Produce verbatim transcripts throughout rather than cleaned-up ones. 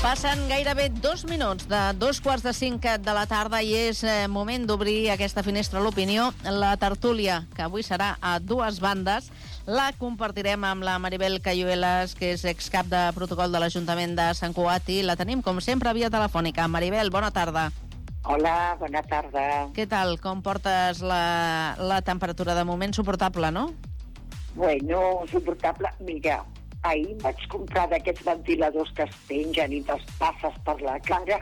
Passen gairebé dos minuts de dos quarts de cinc de la tarda i és eh, moment d'obrir aquesta finestra a l'opinió. La tertúlia, que avui serà a dues bandes, la compartirem amb la Maribel Cayuelas, que és excap de protocol de l'Ajuntament de Sant Cugat, i la tenim, com sempre, via telefònica. Maribel, bona tarda. Hola, bona tarda. Què tal? Com portes la, la temperatura? De moment suportable, no? Bueno, suportable. Mira, ahir em vaig comprar d'aquests ventiladors que es pengen i te'ls passes per la cara.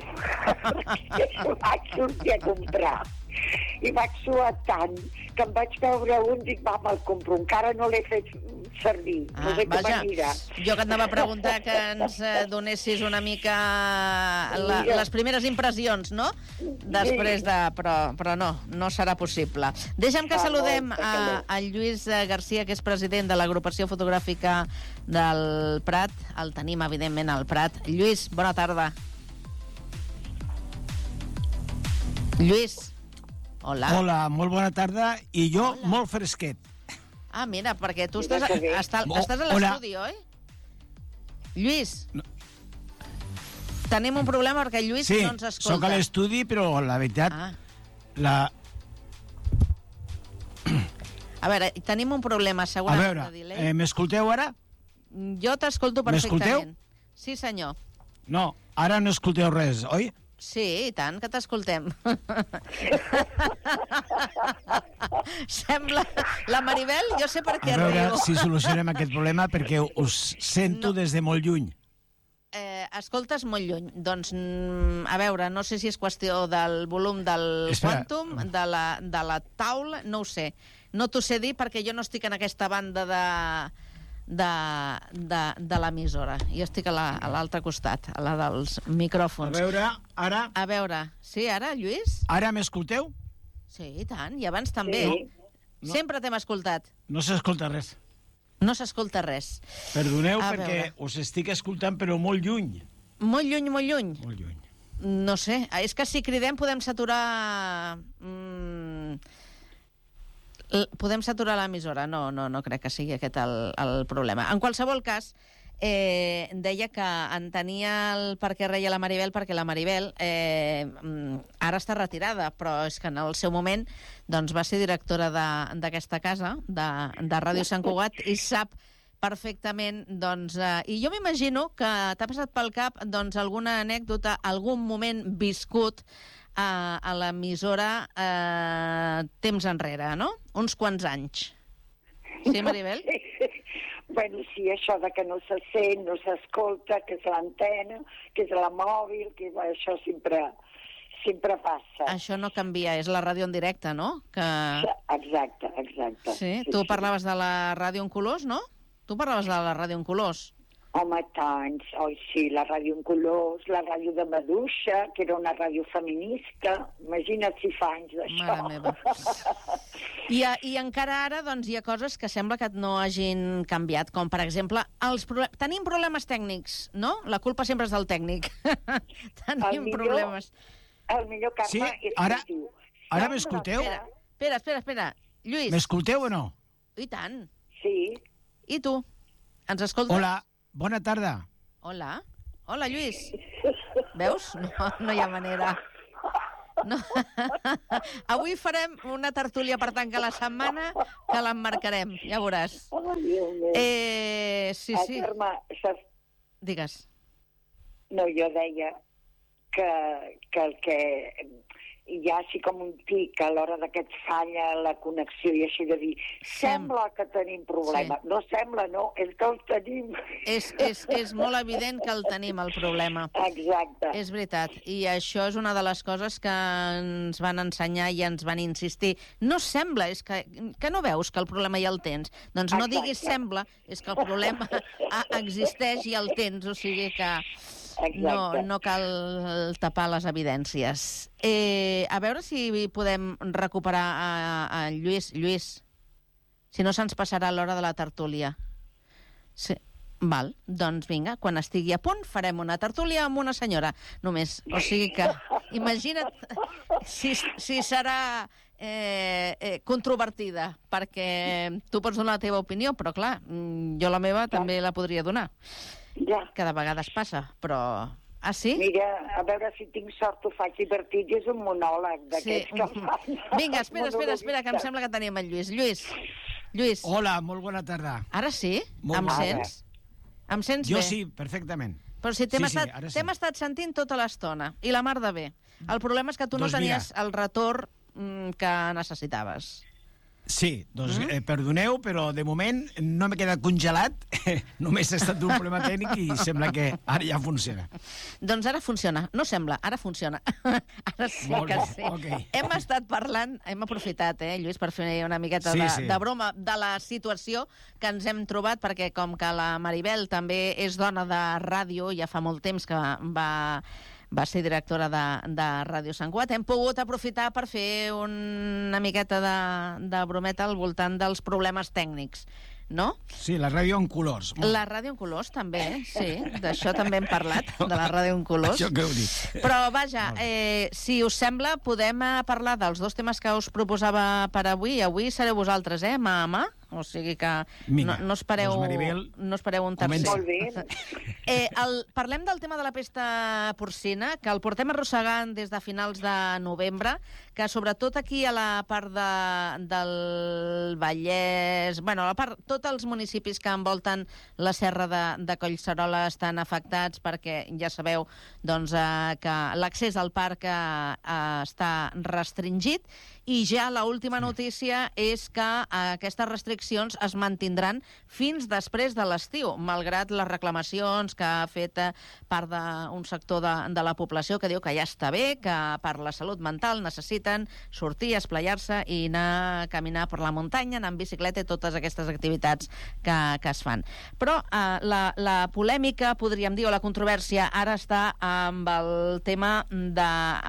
Vaig sortir a comprar. I vaig suar tant que em vaig veure un i dic, va, me'l compro. Encara no l'he fet servir. Ah, no sé com vaja, anirà. jo que et anava a preguntar que ens eh, donessis una mica la, les primeres impressions, no? Després de... Però, però no, no serà possible. Deixa'm que Fa saludem molta a, calor. a Lluís Garcia, que és president de l'agrupació fotogràfica del Prat. El tenim, evidentment, al Prat. Lluís, bona tarda. Lluís, hola. Hola, molt bona tarda. I jo, Hola. molt fresquet. Ah, mira, perquè tu Mira estàs, que bé. estàs, Mo- estàs a hola. l'estudi, oi? Lluís, No. tenim un problema perquè Lluís Sí, no ens escolta. sóc a l'estudi, però la veritat... Ah. La... A veure, tenim un problema, A segurament, veure, de delay. eh, m'escolteu ara? Jo t'escolto m'escolteu? perfectament. Sí, senyor. No, ara no escolteu res, oi? Sí, i tant, que t'escoltem. Sembla... La Maribel, jo sé per què A veure riu. si solucionem aquest problema, perquè us sento No. des de molt lluny. Eh, escoltes molt lluny. Doncs, mm, a veure, no sé si és qüestió del volum del Espera. quantum, de la, de la taula, no ho sé. No t'ho sé dir perquè jo no estic en aquesta banda de, de, de, de l'emissora. Jo estic a la- a l'altre costat, a la dels A micròfons. veure, ara... A veure, sí, ara, Lluís? Ara m'escolteu? Sí, i tant, i abans també. Sí. No. Sempre t'hem escoltat. No s'escolta res. No s'escolta res. Perdoneu, A perquè veure. us estic escoltant, però molt lluny. Molt lluny, molt lluny. Molt lluny. No sé, és que si cridem podem saturar... Mm, l- podem saturar l'emissora. No, no, no crec que sigui aquest el, el problema. En qualsevol cas, eh, deia que en tenia el per què reia la Maribel, perquè la Maribel eh, mm, ara està retirada, però és que en el seu moment doncs, va ser directora de- d'aquesta casa, de, de Ràdio Sant Cugat, i sap perfectament, doncs, eh, i jo m'imagino que t'ha passat pel cap doncs, alguna anècdota, algun moment viscut a, a l'emissora eh, temps enrere, no? Uns quants anys. Sí, Maribel? Bueno, sí, això de que no se sent, no s'escolta, que és l'antena, que és la mòbil, que això sempre, sempre passa. Això no canvia, és la ràdio en directe, no? Que... Exacte, exacte. Sí, tu parlaves de la ràdio en colors, no? Tu parlaves de la ràdio en colors. Home, tants. Oi, sí, la ràdio en colors, la ràdio de Maduixa, que era una ràdio feminista. Imagina't si fa anys d'això. Mare meva. I, a, I encara ara doncs, hi ha coses que sembla que no hagin canviat, com per exemple, els proble tenim problemes tècnics, no? La culpa sempre és del tècnic. Tenim millor- problemes. El millor, Carme, Sí, és ara- que diu... ara "No, m'escolteu?" però- Espera, espera, espera. Lluís, M'escolteu o no? i tant. Sí, I tu? Ens escoltes? Hola, bona tarda. Hola. Hola, Lluís. Veus? No, no hi ha manera. No. Avui farem una tertúlia per tancar la setmana que l'emmarcarem, ja veuràs. oh, Déu meu. Eh, sí, Ah, sí. Carme, saps? Digues. No, jo deia que, que el que hi ha així com un tic a l'hora de que et falla la connexió i així de dir, Sem- sembla que tenim problema. Sí. No sembla, no, és que el tenim. És, és, és molt evident que el tenim, el problema. Exacte. És veritat, i això és una de les coses que ens van ensenyar i ens van insistir. No sembla, és que, que no veus que el problema ja el tens. Doncs no Exacte. diguis sembla, és que el problema ah, existeix i el tens, o sigui que no, Exacte. no cal tapar les evidències. Eh, a veure si podem recuperar a, a Lluís. Lluís, si no se'ns passarà l'hora de la tertúlia. Sí. Val, doncs vinga, quan estigui a punt farem una tertúlia amb una senyora, només. O sigui que, imagina't si, si serà eh, eh, controvertida, perquè tu pots donar la teva opinió, però clar, mm, jo la meva també la podria donar. Ja. Cada vegada es passa, però... Ah, sí? Mira, a veure si tinc sort, ho faig divertit, i és un monòleg d'aquests Sí. que fan. Vinga, espera, espera, espera, que em sembla que tenim el Lluís. Lluís, Lluís, Hola, molt bona tarda. ara sí? Molt Em bona. sents? Em sents Jo bé? sí, perfectament. Però si t'hem Sí, sí, estat, ara sí. t'hem estat sentint tota l'estona, i la mar de bé. El problema és que tu no Doncs mira. tenies el retorn mm, que necessitaves. Sí, doncs Mm? eh, perdoneu, però de moment no m'he quedat congelat, només ha estat un problema tècnic i sembla que ara ja funciona. Doncs ara funciona. No sembla, ara funciona. Ara sí Molt que bé, sí. ok. Hem estat parlant, hem aprofitat, eh, Lluís, per fer una miqueta Sí, de, sí. de broma de la situació que ens hem trobat, perquè com que la Maribel també és dona de ràdio, ja fa molt temps que va... va ser directora de, de Ràdio Sant Cugat, hem pogut aprofitar per fer una miqueta de, de brometa al voltant dels problemes tècnics, no? Sí, la ràdio en colors. Molt- La ràdio en colors, també, sí. D'això també hem parlat, de la ràdio en colors. Això que heu dit. Però, vaja, eh, si us sembla, podem eh, parlar dels dos temes que us proposava per avui. Avui sereu vosaltres, eh, mà a mà. O sigui que Vinga, no, no, espereu, doncs, Maribel, no espereu un tercer. comença. Molt bé. Eh, el, parlem del tema de la pesta porcina, que el portem arrossegant des de finals de novembre, que sobretot aquí a la part de, del Vallès, bueno, a la part, tots els municipis que envolten la serra de, de Collserola estan afectats perquè ja sabeu doncs, eh, que l'accés al parc eh, eh, està restringit, i ja l'última notícia és que eh, aquestes restriccions es mantindran fins després de l'estiu, malgrat les reclamacions que ha fet eh, part d'un sector de, de la població que diu que ja està bé, que per la salut mental necessiten sortir, esplayar-se i anar a caminar per la muntanya, anar en bicicleta i totes aquestes activitats que, que es fan. Però eh, la, la polèmica, podríem dir, o la controvèrsia ara està amb el tema de...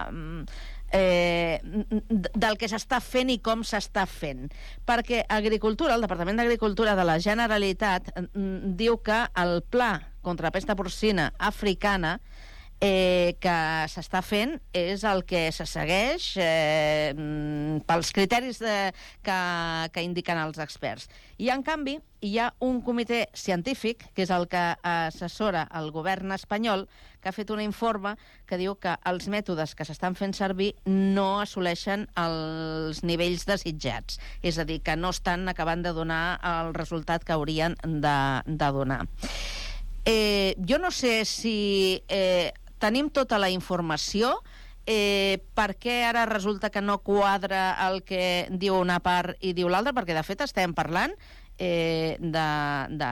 Eh, del que s'està fent i com s'està fent. Perquè Agricultura, el Departament d'Agricultura de la Generalitat diu que el pla contra la pesta porcina africana eh, que s'està fent és el que se segueix eh, pels criteris de, que, que indiquen els experts. I, en canvi, hi ha un comitè científic, que és el que assessora el govern espanyol, que ha fet un informe que diu que els mètodes que s'estan fent servir no assoleixen els nivells desitjats. És a dir, que no estan acabant de donar el resultat que haurien de, de donar. Eh, jo no sé si eh, tenim tota la informació, eh, per què ara resulta que no quadra el que diu una part i diu l'altra, perquè de fet estem parlant eh, de, de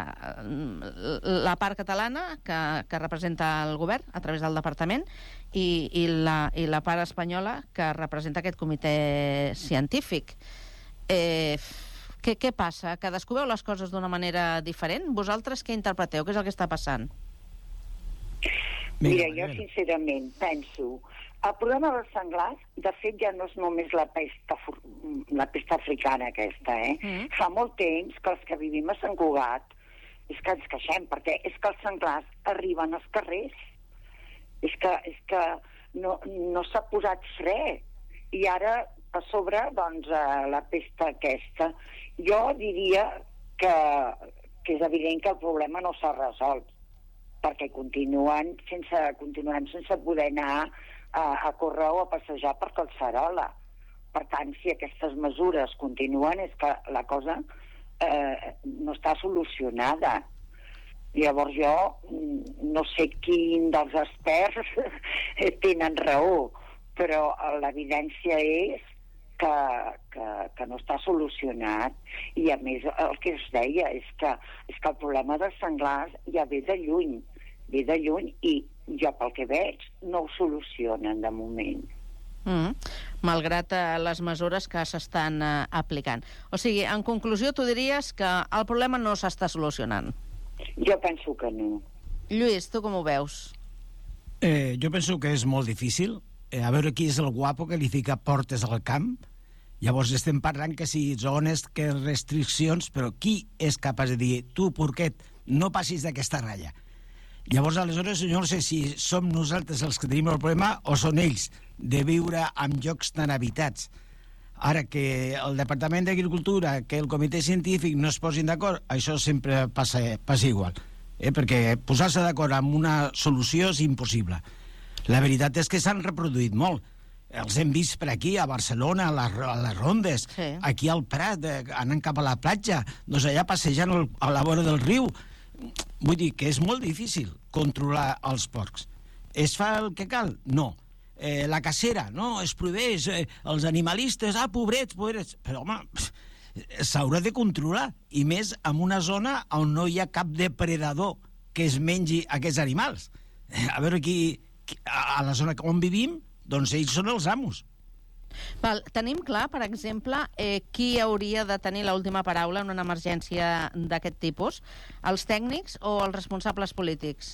la part catalana que, que representa el govern a través del departament i, i, la, i la part espanyola que representa aquest comitè científic. Eh, què, què passa? Cadascú veu les coses d'una manera diferent? Vosaltres què interpreteu? Què és el que està passant? Mira, jo sincerament penso, el problema dels senglars, de fet, ja no és només la pesta, la pesta africana aquesta, eh? Mm. Fa molt temps que els que vivim a Sant Cugat és que ens queixem, perquè és que els senglars arriben als carrers. És que, és que no, no s'ha posat fre. I ara, a sobre, doncs, la pesta aquesta. Jo diria que, que és evident que el problema no s'ha resolt, perquè continuen sense, continuem sense poder anar a, a córrer o a passejar per Collserola. Per tant, si aquestes mesures continuen, és que la cosa eh, no està solucionada. Llavors jo no sé quin dels experts tenen raó, però l'evidència és que, que, que no està solucionat. I a més el que es deia és que, és que el problema dels senglars ja ve de lluny, ve de lluny i jo pel que veig no ho solucionen de moment. Mm, malgrat eh, les mesures que s'estan eh, aplicant. O sigui, en conclusió, tu diries que el problema no s'està solucionant. Jo penso que no. Lluís, tu com ho veus? Eh, jo penso que és molt difícil. Eh, a veure qui és el guapo que li fica portes al camp. Llavors estem parlant que si zones, que restriccions, però qui és capaç de dir tu, porquet, no passis d'aquesta ratlla? Llavors, aleshores, jo no sé si som nosaltres els que tenim el problema o són ells, de viure en llocs tan habitats. Ara, que el Departament d'Agricultura, que el comitè científic no es posin d'acord, això sempre passa, passa igual. eh, perquè posar-se d'acord amb una solució és impossible. La veritat és que s'han reproduït molt. Els hem vist per aquí, a Barcelona, a les, a les rondes, sí. Aquí al Prat, eh, anant cap a la platja, doncs allà passejant el, a la vora del riu. Vull dir que és molt difícil controlar els porcs. Es fa el que cal? No. Eh, la cacera, no, es prohibeix, eh, els animalistes, ah, pobrets, pobrets... Però, home, s'haurà de controlar, i més en una zona on no hi ha cap depredador que es mengi aquests animals. A veure, qui, a la zona on vivim, doncs ells són els amos. Val, tenim clar, per exemple, eh, qui hauria de tenir l'última paraula en una emergència d'aquest tipus? Els tècnics o els responsables polítics?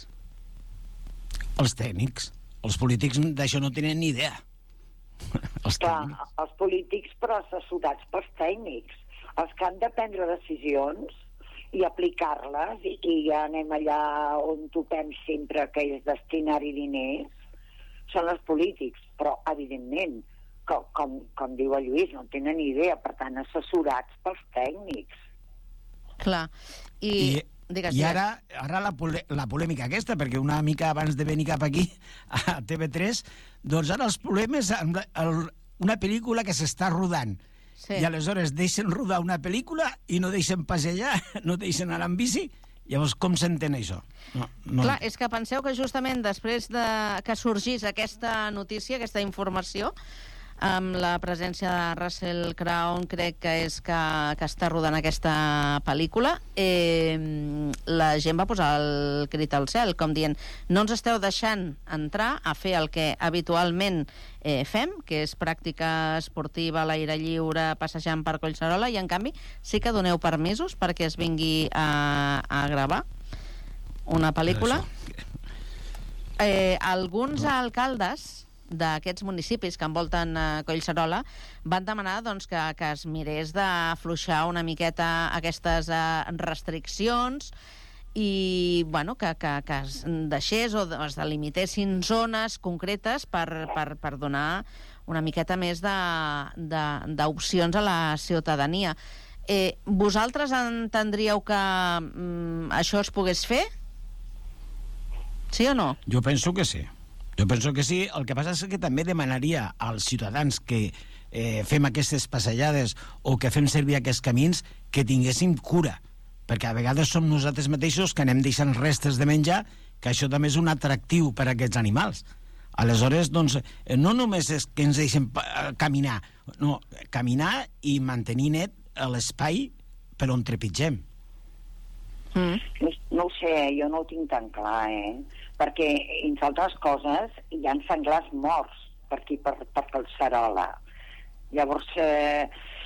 Els tècnics. Els polítics d'això no tenen ni idea. Els, clar, els polítics, però assessorats pels tècnics. Els que han de prendre decisions i aplicar-les, i, i ja anem allà on topem sempre, que és destinar-hi diners, són els polítics, però evidentment, com, com, com diu el Lluís, no tenen ni idea, per tant, assessorats pels tècnics. Clar, i... I, digues, i ara, ara la, pole, la polèmica aquesta, perquè una mica abans de venir cap aquí, a T V tres, doncs ara els problemes amb el, una pel·lícula que s'està rodant, sí. I aleshores deixen rodar una pel·lícula i no deixen passejar, no deixen anar amb bici. Llavors, com s'entén això? No, no. Clar, és que penseu que justament després de que sorgís aquesta notícia, aquesta informació, amb la presència de Russell Crowe, crec que és que, que està rodant aquesta pel·lícula, eh, la gent va posar el crit al cel, com dient, no ens esteu deixant entrar a fer el que habitualment eh, fem, que és pràctica esportiva a l'aire lliure, passejant per Collserola, i en canvi sí que doneu permisos perquè es vingui a, a gravar una pel·lícula. Eh, alguns alcaldes d'aquests municipis que envolten eh, Collserola van demanar doncs, que, que es mirés d'afluixar una miqueta aquestes eh, restriccions i bueno, que, que, que es deixés o es delimitessin zones concretes per, per, per donar una miqueta més d'opcions a la ciutadania. Eh, vosaltres entendríeu que mm, això es pogués fer? Sí o no? Jo penso que sí. Jo penso que sí. El que passa és que també demanaria als ciutadans que eh, fem aquestes passejades o que fem servir aquests camins que tinguéssim cura, perquè a vegades som nosaltres mateixos que anem deixant restes de menjar, que això també és un atractiu per a aquests animals. Aleshores, doncs, no només és que ens deixem caminar, no, caminar i mantenir net l'espai per on trepitgem. Mm. No, no ho sé, jo no ho tinc tan clar, eh? Perquè, entre altres coses, hi ha senglars morts per aquí, per, per Collserola. Llavors, eh,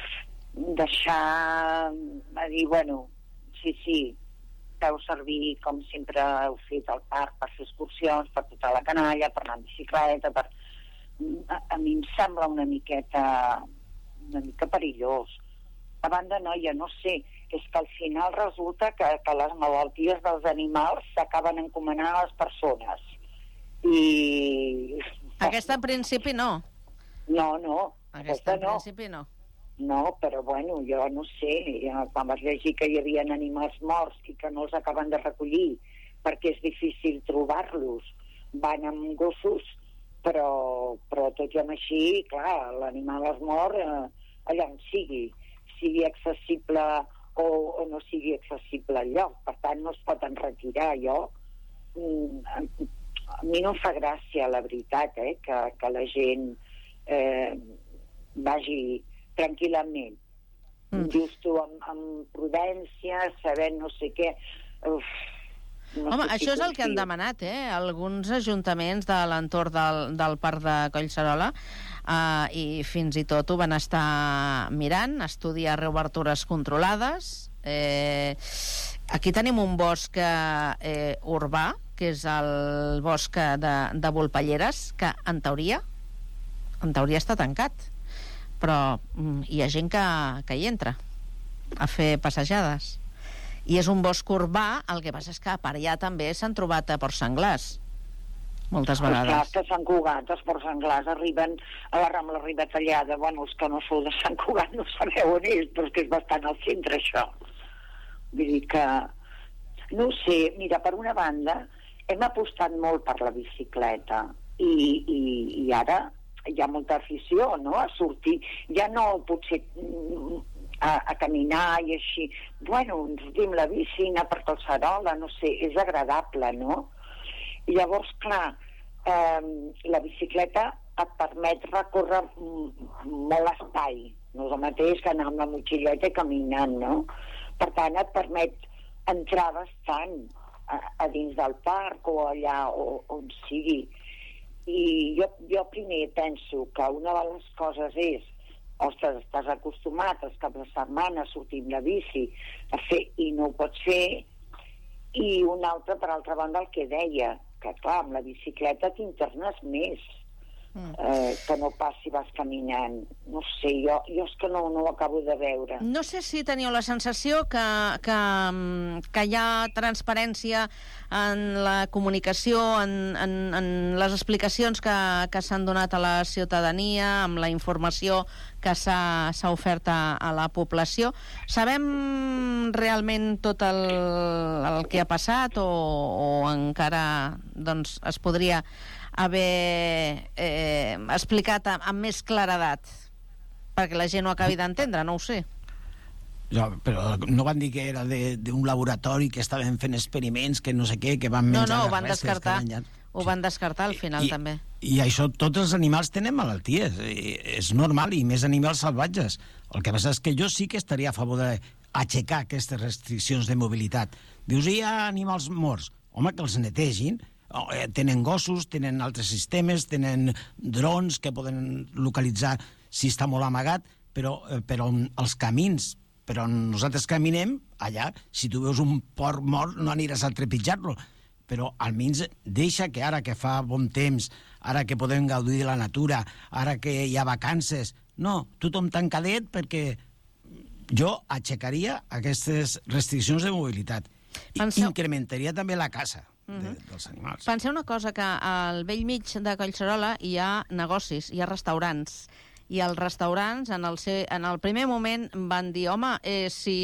deixar a dir, bueno, sí, sí, feu servir, com sempre heu fet al parc, per fer excursions, per tota la canalla, per anar en bicicleta, per... A, a mi em sembla una miqueta, una mica perillós. A banda, no, ja no sé, és que al final resulta que, que les malalties dels animals s'acaben encomanant a les persones. I... Aquesta en principi no. No, no. Aquesta en principi no. No, però bueno, jo no sé, ja, quan vas llegir que hi havia animals morts i que no els acaben de recollir perquè és difícil trobar-los, van amb gossos, però, però tot i amb així, clar, l'animal es mor eh, allà on sigui, sigui accessible o, o no sigui accessible al lloc, per tant no es pot enretirar. Jo, a, a mi no em fa gràcia, la veritat, eh, que, que la gent eh, vagi tranquil·lament, mm. dius tu, amb, amb prudència, sabent no sé què. Uf, no Home, sé això si és el que han demanat, eh? Alguns ajuntaments de l'entorn del, del parc de Collserola, eh, i fins i tot ho van estar mirant, estudiar reobertures controlades. Eh, aquí tenim un bosc eh, urbà, que és el bosc de, de Volpelleres, que en teoria, en teoria està tancat, però mm, hi ha gent que, que hi entra a fer passejades. I és un bosc urbà, el que passa és que per allà també s'han trobat a porcs senglars, moltes vegades. Clar, que Sant Cugat, els porcs senglars arriben a la Rambla Ribatallada. Bueno, els que no sou de Sant Cugat no sabeu on és, però és que és bastant al centre, això. Vull dir que... No ho sé, mira, per una banda, hem apostat molt per la bicicleta i, i, i ara hi ha molta afició, no?, a sortir. Ja no potser a, a caminar i així. Bueno, ens sortim la bici, anar per Collserola, no sé, és agradable, no? I llavors, clar, eh, la bicicleta et permet recórrer molt espai. No és el mateix que anar amb la motxilleta i caminant, no? Per tant, et permet entrar bastant a, a dins del parc o allà o, on sigui. I jo, jo primer penso que una de les coses és, ostres, estàs acostumat els caps de setmana a sortir amb la bici a fer i no ho pots fer, i una altra, per altra banda, el que deia, que clar, amb la bicicleta t'internes més. Mm. Eh, que no pas si vas caminant. No sé, jo, jo és que no, no ho acabo de veure. No sé si teniu la sensació que, que, que hi ha transparència en la comunicació, en, en, en les explicacions que, que s'han donat a la ciutadania, amb la informació que s'ha ofert a, a la població. Sabem realment tot el, el que ha passat o, o encara doncs, es podria haver eh, explicat amb, amb més claredat perquè la gent ho acabi d'entendre, no ho sé. Ja, però no van dir que era d'un laboratori que estaven fent experiments, que no sé què, que van menjar... No, no, ho van restes, descartar. Van... Ho van descartar al final, I, també. I això, tots els animals tenen malalties. I és normal, i més animals salvatges. El que passa és que jo sí que estaria a favor d'aixecar aquestes restriccions de mobilitat. Dius, hi ha animals morts. Home, que els netegin. Tenen gossos, tenen altres sistemes, tenen drons que poden localitzar si està molt amagat, però, però els camins, però nosaltres caminem allà, si tu veus un porc mort no aniràs a trepitjar-lo, però almenys deixa que ara que fa bon temps, ara que podem gaudir de la natura, ara que hi ha vacances, no, tothom tancadet, perquè jo aixecaria aquestes restriccions de mobilitat. Penseu... Incrementaria també la caça. De, dels animals. Penseu una cosa, que al vell mig de Collserola hi ha negocis, hi ha restaurants, i els restaurants en el, ser, en el primer moment van dir, home, eh, si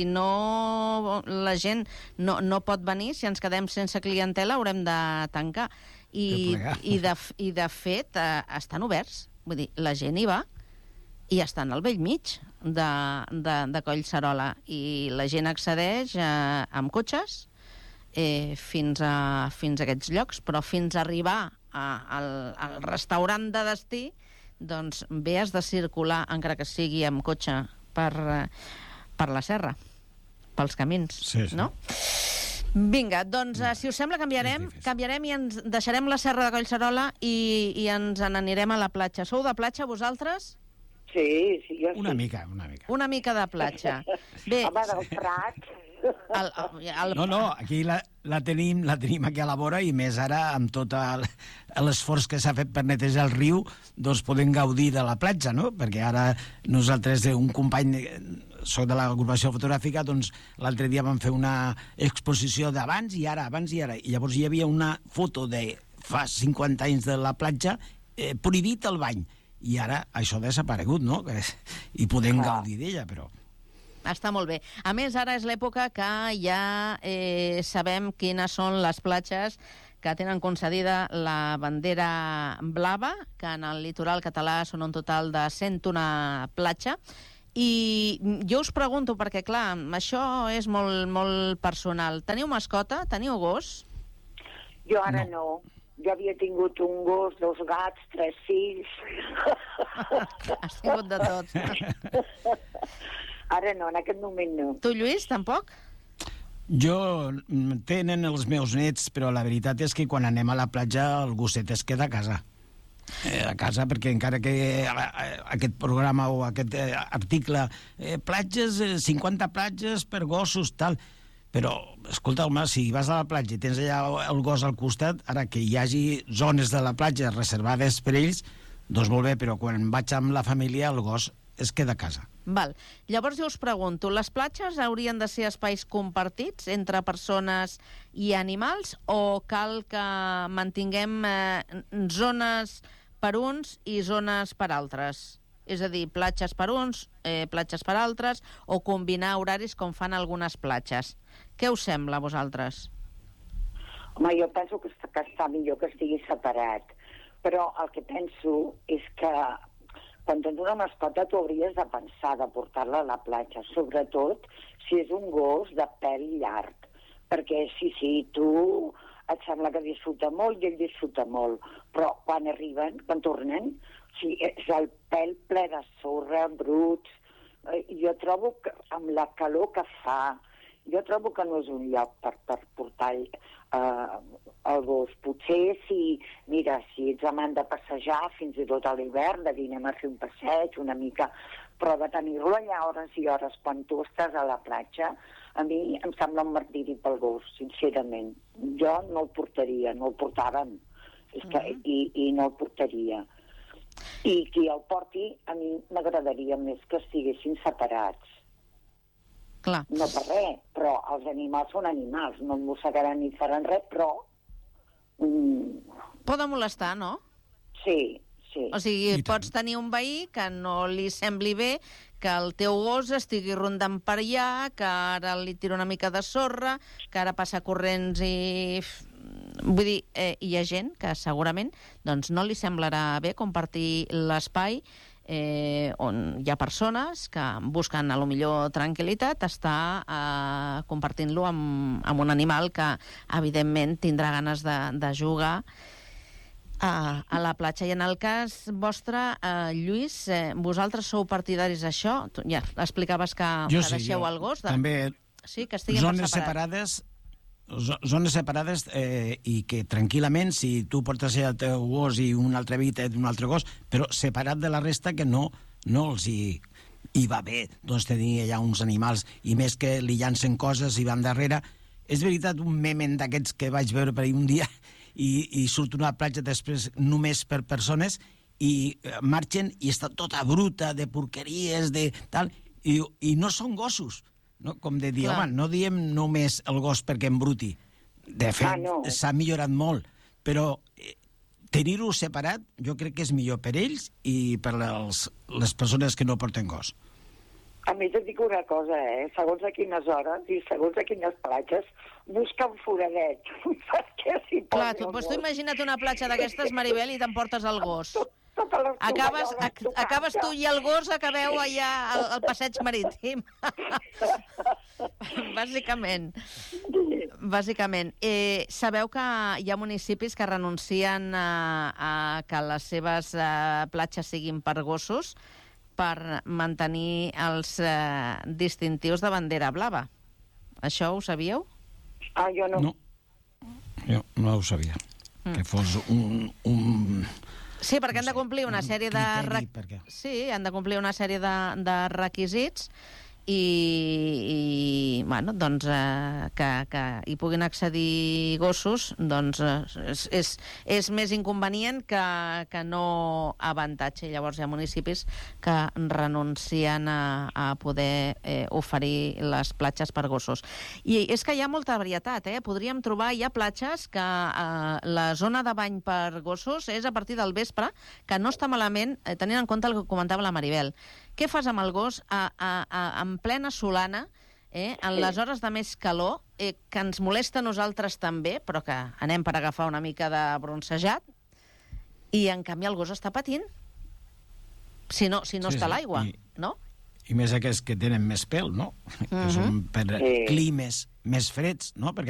no la gent no, no pot venir, si ens quedem sense clientela haurem de tancar. I, i, de, i de fet eh, estan oberts, vull dir, la gent hi va i estan al vell mig de, de, de Collserola, i la gent accedeix eh, amb cotxes Eh, fins, a, fins a aquests llocs, però fins a arribar a, al, al restaurant de destí, doncs bé has de circular, encara que sigui amb cotxe, per, per la serra, pels camins, sí, sí. No? Vinga, doncs, no, si us sembla, canviarem, canviarem i ens deixarem la serra de Collserola i, i ens n'anirem a la platja. Sou de platja, vosaltres? Sí, sí, jo sí. Una mica, una mica. Una mica de platja. Bé, home, del Prat... El, el... No, no, aquí la, la, tenim, la tenim aquí a la vora, i més ara amb tot l'esforç que s'ha fet per netejar el riu, doncs podem gaudir de la platja, no? Perquè ara nosaltres, un company, soc de l'agrupació fotogràfica, doncs l'altre dia vam fer una exposició d'abans i ara, abans i ara, i llavors hi havia una foto de fa cinquanta anys de la platja, eh, prohibit el bany, i ara això ha desaparegut, no? I podem ah. gaudir d'ella, però... Està molt bé. A més, ara és l'època que ja eh, sabem quines són les platges que tenen concedida la bandera blava, que en el litoral català són un total de cent una platja. I jo us pregunto, perquè, clar, això és molt, molt personal. Teniu mascota? Teniu gos? Jo ara no. no. Jo havia tingut un gos, dos gats, tres fills... Has tingut de tot. Ara no, en aquest moment no. Tu, Lluís, tampoc? Jo, tenen els meus nets, però la veritat és que quan anem a la platja el gosset es queda a casa. Eh, a casa, perquè encara que aquest programa o aquest eh, article, eh, platges, eh, cinquanta platges per gossos, tal... Però, escolta, home, si vas a la platja i tens allà el gos al costat, ara que hi hagi zones de la platja reservades per ells, doncs molt bé, però quan vaig amb la família el gos es queda a casa. Val. Llavors jo us pregunto, les platges haurien de ser espais compartits entre persones i animals, o cal que mantinguem eh, zones per uns i zones per altres? És a dir, platges per uns, eh, platges per altres, o combinar horaris com fan algunes platges. Què us sembla, a vosaltres? Home, jo penso que està, que està millor que estigui separat, però el que penso és que quan tens una mascota tu hauries de pensar de portar-la a la platja, sobretot si és un gos de pèl llarg, perquè sí, sí, tu et sembla que disfruta molt i ell disfruta molt, però quan arriben, quan tornen, sí, és el pèl ple de sorra, bruts, eh, jo trobo que amb la calor que fa, jo trobo que no és un lloc per, per portar eh, el gos. Potser si, mira, si ets amant de passejar fins i tot a l'hivern, de dir anem a fer un passeig una mica, però de tenir-lo allà hores i hores quan tu estàs a la platja, a mi em sembla un martiri pel gos, sincerament. Jo no el portaria, no el portàvem, és que, uh-huh. i, i no el portaria. I qui el porti, a mi m'agradaria més que estiguessin separats. Clar. No per res, però els animals són animals, no mossegaran ni faran res, però... Mm, Poden molestar, no? sí, sí. O sigui, pots tenir un veí que no li sembli bé que el teu gos estigui rondant per allà, que ara li tira una mica de sorra, que ara passa corrents i... Vull dir, eh, hi ha gent que segurament doncs, no li semblarà bé compartir l'espai eh, on hi ha persones que busquen a lo millor tranquil·litat, està eh, compartint-lo amb, amb un animal que evidentment tindrà ganes de, de jugar a, a la platja. I en el cas vostre, eh, Lluís, eh, vosaltres sou partidaris d'això? Tu, ja explicaves que, jo que sí, deixeu jo, el gos. De... També sí, que estiguin zones separat. separades zones separades eh, i que tranquil·lament, si tu portes el teu gos i un altre veí té un altre gos, però separat de la resta, que no, no els hi, hi va bé doncs, tenir allà uns animals, i més que li llancen coses i van darrere. És veritat, un memen d'aquests que vaig veure per ahir un dia i, i surt una platja després només per persones i marxen i està tota bruta de porqueries, de tal, i, i no són gossos. No? Com de dir, Clar. home, no diem només el gos perquè embruti. De fet, Ah, no. s'ha millorat molt, però eh, tenir-ho separat jo crec que és millor per ells i per les, les persones que no porten gos. A mi et dic una cosa, eh? Segons a quines hores i segons a quines platges, busca un foradet. Perquè si Clar, posi tu, el doncs tu gos- imagina't una platja d'aquestes, Maribel, i t'emportes el gos. Tot- totes les Acabes, tovalloles ac tocant-se. acabes tu i el gos, acabeu allà al, al passeig marítim. Bàsicament. Bàsicament. Eh, sabeu que hi ha municipis que renuncien a, a que les seves eh, platges siguin per gossos per mantenir els eh, distintius de bandera blava. Això ho sabíeu? Ah, jo no. No, jo no ho sabia. Mm. Que fos un... un... Sí, perquè No han de sé, complir una un sèrie de... criteri, re- per què? Sí, han de complir una sèrie de, de requisits i, i bueno, doncs, eh, que, que hi puguin accedir gossos, doncs eh, és, és, és més inconvenient que, que no avantatge. Llavors hi ha municipis que renuncien a, a poder eh, oferir les platges per gossos. I és que hi ha molta varietat, eh? Podríem trobar, hi ha platges que eh, la zona de bany per gossos és a partir del vespre, que no està malament, eh, tenint en compte el que comentava la Maribel. Què fas amb el gos a, a, a, en plena solana, eh, en Sí. les hores de més calor, eh, que ens molesta a nosaltres també, però que anem per agafar una mica de bronzejat, i en canvi el gos està patint si no, si no Sí, està a sí, l'aigua, i- no? I més aquests que tenen més pèl, no? Que són per Sí. climes més freds, no? Perquè